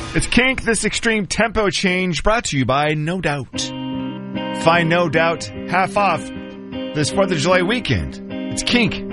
It's Kink, this extreme tempo change brought to you by No Doubt. Find No Doubt half off this 4th of July weekend. It's Kink